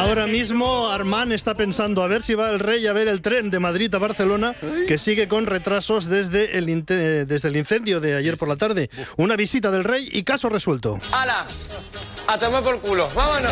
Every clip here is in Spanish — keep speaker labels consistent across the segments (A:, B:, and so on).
A: Ahora mismo Armand está pensando a ver si va el rey a ver el tren de Madrid a Barcelona, que sigue con retrasos desde el incendio de ayer por la tarde. Una visita del rey y caso resuelto.
B: ¡Hala! A tomar por culo. ¡Vámonos!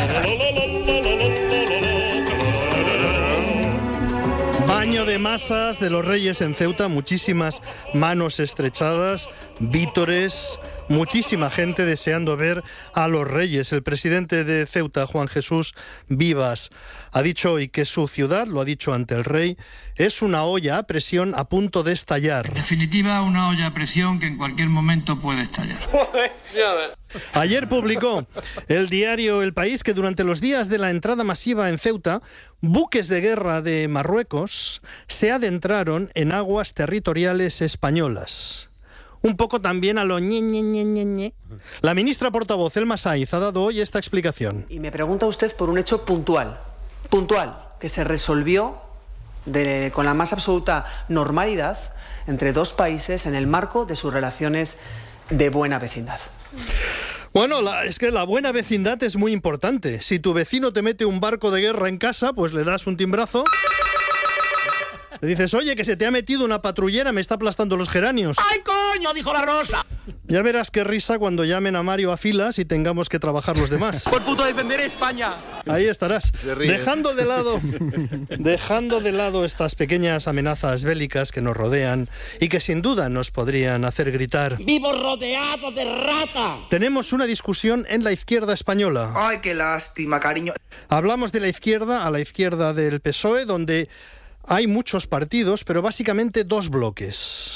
A: Baño de masas de los reyes en Ceuta, muchísimas manos estrechadas, vítores, muchísima gente deseando ver a los reyes. El presidente de Ceuta, Juan Jesús Vivas, ha dicho hoy que su ciudad, lo ha dicho ante el rey, es una olla a presión a punto de estallar.
C: En definitiva, una olla a presión que en cualquier momento puede estallar.
A: Ayer publicó el diario El País que durante los días de la entrada masiva en Ceuta, buques de guerra de Marruecos se adentraron en aguas territoriales españolas. Un poco también a lo ñe. La ministra portavoz, Elma Saiz, ha dado hoy esta explicación.
D: Y me pregunta usted por un hecho puntual, que se resolvió con la más absoluta normalidad entre dos países en el marco de sus relaciones de buena vecindad.
A: Bueno, es que la buena vecindad es muy importante. Si tu vecino te mete un barco de guerra en casa, pues le das un timbrazo. Le dices, oye, que se te ha metido una patrullera, me está aplastando los geranios.
E: ¡Ay, coño! Dijo la Rosa.
A: Ya verás qué risa cuando llamen a Mario a filas y tengamos que trabajar los demás.
B: ¡Por puto defender España!
A: Ahí estarás. Dejando de lado estas pequeñas amenazas bélicas que nos rodean y que sin duda nos podrían hacer gritar.
E: ¡Vivo rodeado de rata!
A: Tenemos una discusión en la izquierda española.
F: ¡Ay, qué lástima, cariño!
A: Hablamos de la izquierda, a la izquierda del PSOE, donde hay muchos partidos, pero básicamente dos bloques.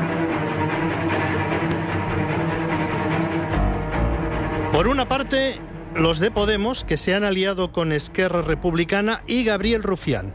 A: Por una parte, los de Podemos, que se han aliado con Esquerra Republicana y Gabriel Rufián.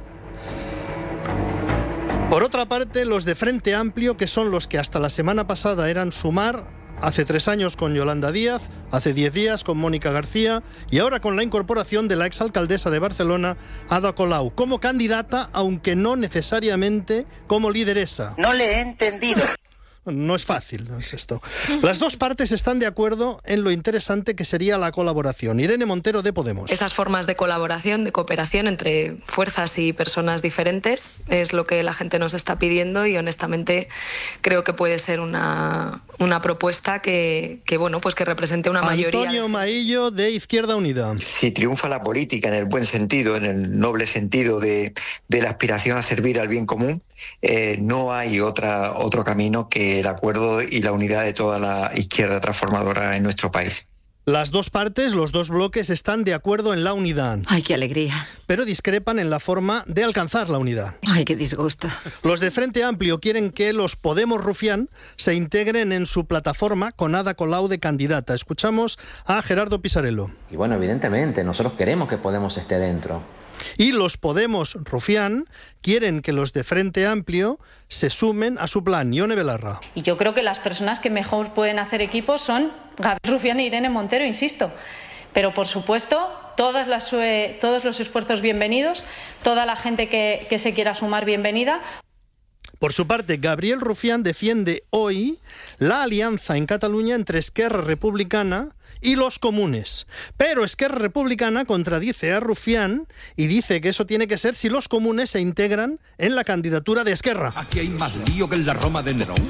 A: Por otra parte, los de Frente Amplio, que son los que hasta la semana pasada eran Sumar, hace 3 años con Yolanda Díaz, hace 10 días con Mónica García y ahora con la incorporación de la exalcaldesa de Barcelona, Ada Colau, como candidata, aunque no necesariamente como lideresa.
E: No le he entendido.
A: No es fácil, no es esto. Las dos partes están de acuerdo en lo interesante que sería la colaboración. Irene Montero, de Podemos.
G: Esas formas de colaboración, de cooperación entre fuerzas y personas diferentes es lo que la gente nos está pidiendo y honestamente creo que puede ser una propuesta que bueno, pues que represente una mayoría.
A: Antonio Maillo, de Izquierda Unida.
H: Si triunfa la política en el buen sentido, en el noble sentido de la aspiración a servir al bien común, no hay otro camino que el acuerdo y la unidad de toda la izquierda transformadora en nuestro país.
A: Las dos partes, los dos bloques, están de acuerdo en la unidad.
I: ¡Ay, qué alegría!
A: Pero discrepan en la forma de alcanzar la unidad.
I: ¡Ay, qué disgusto!
A: Los de Frente Amplio quieren que los Podemos Rufián se integren en su plataforma con Ada Colau de candidata. Escuchamos a Gerardo Pisarello.
J: Y bueno, evidentemente, nosotros queremos que Podemos esté dentro.
A: Y los Podemos Rufián quieren que los de Frente Amplio se sumen a su plan. Ione Belarra.
K: Y yo creo que las personas que mejor pueden hacer equipo son Gabriel Rufián e Irene Montero, insisto. Pero, por supuesto, todos los esfuerzos bienvenidos, toda la gente que se quiera sumar, bienvenida.
A: Por su parte, Gabriel Rufián defiende hoy la alianza en Cataluña entre Esquerra Republicana y los comunes. Pero Esquerra Republicana contradice a Rufián y dice que eso tiene que ser si los comunes se integran en la candidatura de Esquerra.
L: Aquí hay más lío que en la Roma de Nerón.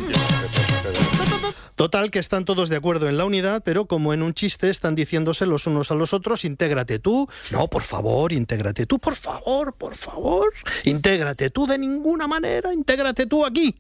A: Total, que están todos de acuerdo en la unidad, pero como en un chiste están diciéndose los unos a los otros, intégrate tú. No, por favor, intégrate tú, por favor. Intégrate tú de ninguna manera, intégrate tú aquí.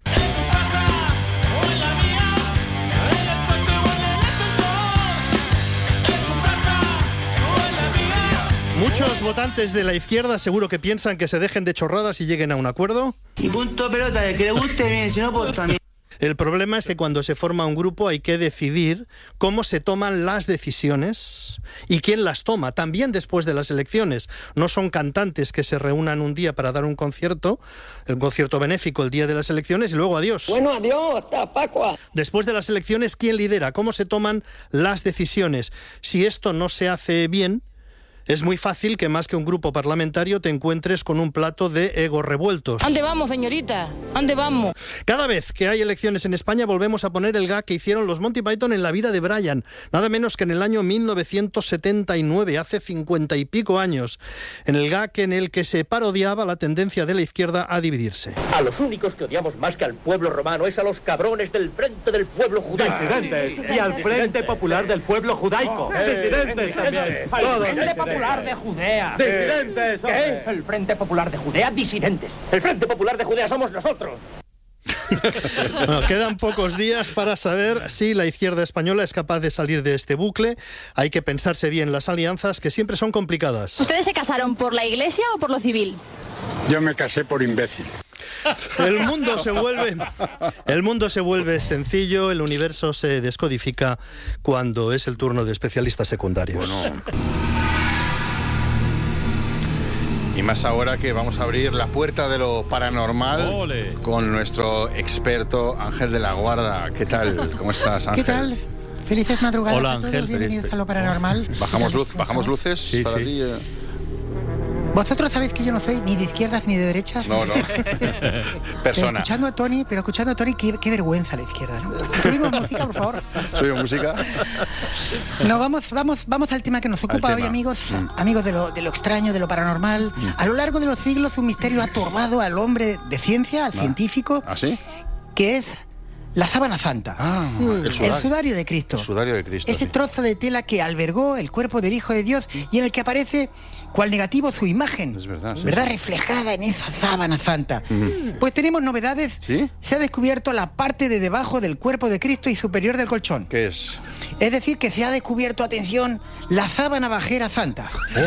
A: Muchos votantes de la izquierda seguro que piensan que se dejen de chorradas y lleguen a un acuerdo.
F: Y punto pelota, el que le guste bien, si no, pues también.
A: El problema es que cuando se forma un grupo hay que decidir cómo se toman las decisiones y quién las toma, también después de las elecciones. No son cantantes que se reúnan un día para dar un concierto, el concierto benéfico el día de las elecciones y luego adiós.
E: Bueno, adiós, hasta Pascua.
A: Después de las elecciones, ¿quién lidera? ¿Cómo se toman las decisiones? Si esto no se hace bien, es muy fácil que más que un grupo parlamentario te encuentres con un plato de egos revueltos.
E: ¿Dónde vamos, señorita? ¿Dónde vamos?
A: Cada vez que hay elecciones en España volvemos a poner el gag que hicieron los Monty Python en la vida de Brian, nada menos que en el año 1979, hace 50 y pico años, en el gag en el que se parodiaba la tendencia de la izquierda a dividirse.
I: A los únicos que odiamos más que al pueblo romano es a los cabrones del Frente del Pueblo Judaico.
M: Disidentes. Y al Frente Popular del Pueblo Judaico. Disidentes también.
I: Al Frente Popular de Judea.
M: Disidentes.
I: ¿Qué? El Frente Popular de Judea, disidentes. El Frente Popular de Judea somos nosotros.
A: Bueno, quedan pocos días para saber si la izquierda española es capaz de salir de este bucle. Hay que pensarse bien las alianzas, que siempre son complicadas.
N: ¿Ustedes se casaron por la iglesia o por lo civil?
O: Yo me casé por imbécil.
A: El mundo se vuelve sencillo, el universo se descodifica cuando es el turno de especialistas secundarios.
P: Bueno. Y más ahora que vamos a abrir la puerta de lo paranormal. ¡Ole! Con nuestro experto Ángel de la Guarda. ¿Qué tal? ¿Cómo estás, Ángel?
Q: ¿Qué tal? Felices madrugadas.
A: Hola,
Q: a todos.
A: Ángel.
Q: Bienvenidos a lo paranormal.
P: ¿Bajamos luces
A: sí,
P: para
A: sí.
P: ti?
Q: Vosotros sabéis que yo no soy ni de izquierdas ni de derechas.
P: No. Persona.
Q: Escuchando a Tony, qué vergüenza la izquierda, ¿no? ¿Subimos música, por favor?
P: ¿Subimos música?
Q: No, vamos al tema que nos ocupa hoy, amigos. Amigos de lo extraño, de lo paranormal. A lo largo de los siglos, un misterio ha turbado al hombre de ciencia, al científico.
P: ¿Ah, sí?
Q: Que es la sábana santa. El sudario de Cristo.
P: El sudario de Cristo.
Q: Ese trozo de tela que albergó el cuerpo del Hijo de Dios y en el que aparece cual negativo su imagen.
P: Es verdad. Sí,
Q: ¿verdad?
P: sí.
Q: Reflejada en esa sábana santa. Pues tenemos novedades.
P: ¿Sí?
Q: Se ha descubierto la parte de debajo del cuerpo de Cristo y superior del colchón.
P: ¿Qué es?
Q: Es decir, que se ha descubierto, atención, la sábana bajera santa.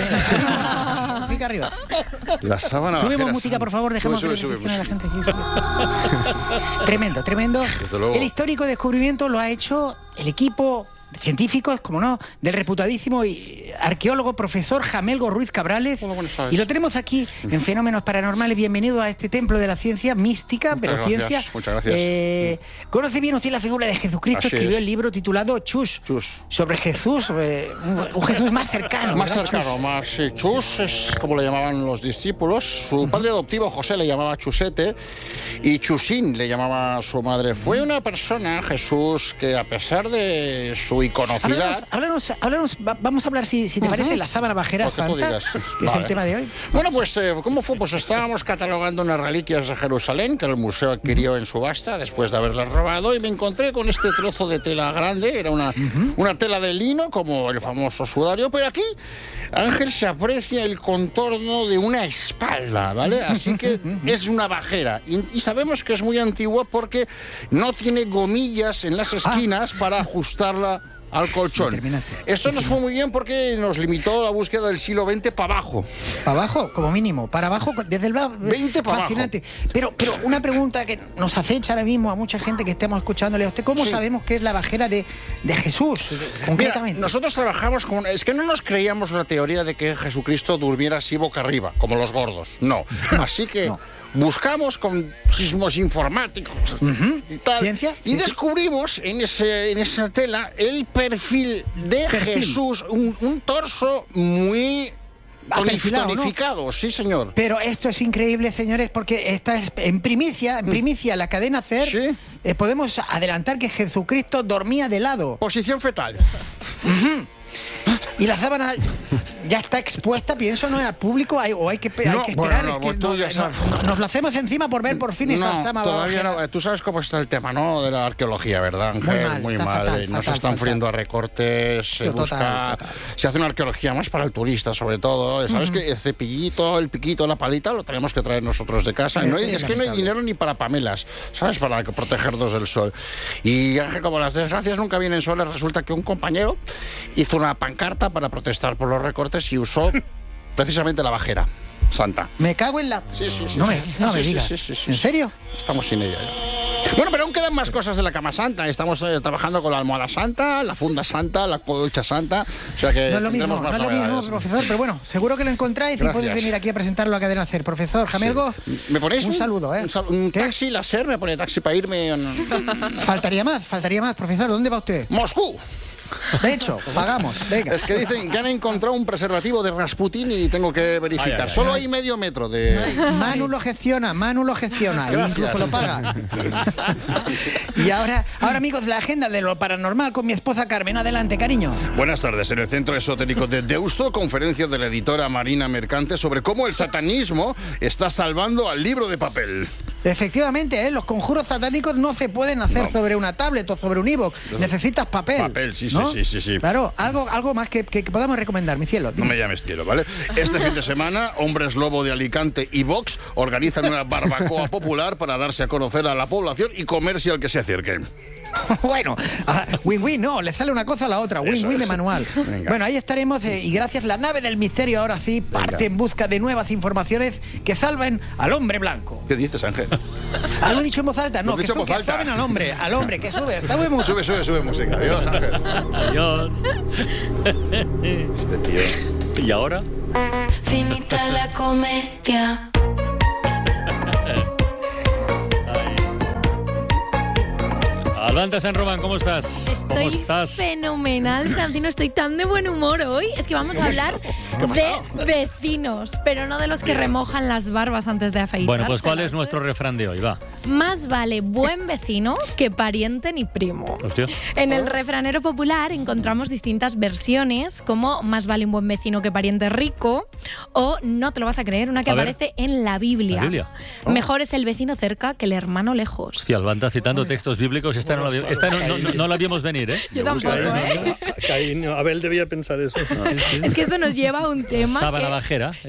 Q: Música arriba.
P: La sábana
Q: Subimos
P: bajera
Q: música,
P: santa.
Q: por favor, dejemos que reflexione a la gente. Sí, Tremendo.
P: Desde luego.
Q: El histórico descubrimiento lo ha hecho el equipo de científicos, como no, del reputadísimo y arqueólogo profesor Jamelgo Ruiz Cabrales. Y lo tenemos aquí en Fenómenos Paranormales. Bienvenido a este templo de la ciencia mística, ciencia.
P: Muchas gracias.
Q: ¿Conoce bien usted la figura de Jesucristo?
P: Así
Q: Escribió
P: es.
Q: el libro titulado Chus. Sobre Jesús, un Jesús más cercano.
O: Más
Q: ¿verdad?
O: cercano, más. Chus es como le llamaban los discípulos. Su padre adoptivo José le llamaba Chusete y Chusín le llamaba a su madre. Fue una persona, Jesús, que a pesar de su iconocidad...
Q: Vamos a hablar, si te parece, la sábana bajera santa, que es el tema de hoy.
O: Bueno, pues, ¿cómo fue? Pues estábamos catalogando unas reliquias de Jerusalén que el museo adquirió en subasta después de haberlas robado y me encontré con este trozo de tela grande. Era una tela de lino, como el famoso sudario, pero aquí, Ángel, se aprecia el contorno de una espalda, ¿vale? Así que es una bajera. Y sabemos que es muy antigua porque no tiene gomillas en las esquinas para ajustarla al colchón. Esto nos fue muy bien porque nos limitó la búsqueda del siglo XX para abajo.
Q: ¿Para abajo? Como mínimo. Para abajo, desde el
O: 20 para
Q: fascinante. Pero una pregunta que nos acecha ahora mismo a mucha gente que estemos escuchándole a usted. ¿Cómo sabemos que es la bajera de Jesús, concretamente?
O: Mira, nosotros trabajamos con... Es que no nos creíamos la teoría de que Jesucristo durmiera así boca arriba, como los gordos. No. Así que... buscamos con sismos informáticos y tal.
Q: ¿Ciencia?
O: Y descubrimos en esa tela el perfil de Jesús, un torso muy tonificado, ¿no? Sí, señor.
Q: Pero esto es increíble, señores, porque esta es en primicia, la cadena SER. Podemos adelantar que Jesucristo dormía de lado.
O: Posición fetal.
Q: Y la sábana ya está expuesta, pienso, ¿no? Al público, hay que esperar. Nos lo hacemos encima por ver por fin esa sábana.
O: Todavía no. Tú sabes cómo está el tema, ¿no? De la arqueología, ¿verdad, Ángel? Muy mal. Nos están friendo a recortes, se hace una arqueología más para el turista, sobre todo. ¿Sabes que el cepillito, el piquito, la palita, lo tenemos que traer nosotros de casa? Es que no hay dinero ni para pamelas, ¿sabes? Para protegernos del sol. Y Ángel, como las desgracias nunca vienen solas, resulta que un compañero hizo una pancarta para protestar por los recortes y usó precisamente la bajera santa.
Q: Me cago en la...
O: Sí.
Q: No me digas. ¿En serio?
O: Estamos sin ella ya. Bueno, pero aún quedan más cosas de la cama santa. Estamos trabajando con la almohada santa, la funda santa, la colcha santa. O sea que
Q: no es lo mismo, profesor, pero bueno, seguro que lo encontráis. Gracias. Y podéis venir aquí a presentarlo a Cadena SER. Profesor Jamelgo,
O: ¿me ponéis
Q: un saludo?
O: Un taxi, la SER, me pone taxi para irme.
Q: Faltaría más, profesor. ¿Dónde va usted?
O: Moscú.
Q: De hecho, pagamos. Venga.
O: Es que dicen que han encontrado un preservativo de Rasputin y tengo que verificar.
R: Ay.
O: Solo hay medio metro de...
Q: Manu lo gestiona,
O: Gracias.
Q: incluso lo paga. Y ahora, amigos, la agenda de lo paranormal con mi esposa Carmen. Adelante, cariño.
O: Buenas tardes. En el Centro Esotérico de Deusto, conferencia de la editora Marina Mercante sobre cómo el satanismo está salvando al libro de papel.
Q: Efectivamente, los conjuros satánicos no se pueden hacer sobre una tablet o sobre un iVoox. Necesitas papel.
O: Papel, sí.
Q: Claro, algo más que podamos recomendar, mi cielo.
O: No me llames cielo, ¿vale? Este fin de semana, Hombres Lobo de Alicante y Vox organizan una barbacoa popular para darse a conocer a la población y comerse al que se acerque.
Q: Bueno, win-win, no, le sale una cosa a la otra, win-win de manual.
O: Venga.
Q: Bueno, ahí estaremos y gracias, la nave del misterio ahora sí parte en busca de nuevas informaciones que salven al hombre blanco.
O: ¿Qué dices, Ángel?
Q: Lo he dicho en voz alta, no, que salven al hombre, que sube, está muy música.
O: Sube música. Adiós, Ángel.
R: Adiós.
O: Este tío.
R: ¿Y ahora?
S: Finita la comedia.
R: Albanta San Román, ¿cómo estás? ¿Cómo
T: Estoy
R: estás?
T: fenomenal, Francino. Estoy tan de buen humor hoy. Es que vamos a hablar de vecinos, pero no de los que remojan las barbas antes de afeitarse.
R: Bueno, pues ¿cuál es nuestro refrán de hoy? Va.
T: Más vale buen vecino que pariente ni primo.
R: Hostia.
T: En el refranero popular encontramos distintas versiones, como más vale un buen vecino que pariente rico, o no te lo vas a creer, una que aparece en la Biblia.
R: ¿La Biblia?
T: Mejor es el vecino cerca que el hermano lejos.
R: Sí, Albanta citando textos bíblicos. Esta no la vimos venir, ¿eh?
T: Yo tampoco, ¿eh?
A: Abel debía pensar eso.
T: Es que esto nos lleva a un tema
R: Sábana
T: que...
R: bajera.